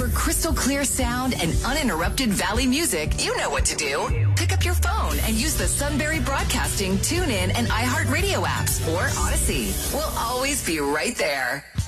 For crystal clear sound and uninterrupted Valley music, you know what to do. Pick up your phone and use the Sunbury Broadcasting, TuneIn, and iHeartRadio apps or Odyssey. We'll always be right there.